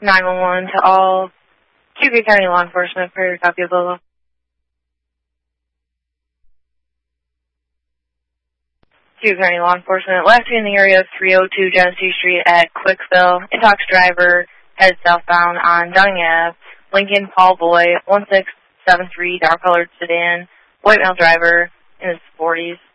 911 to all Cuyahoga County law enforcement for your copy of Lola. Cuyahoga County law enforcement. Last seen in the area of 302 Genesee Street at Quicksville. Intox driver heads southbound on Dunning Ave. Lincoln Paul Boy, 1673, dark colored sedan. White male driver in his 40s.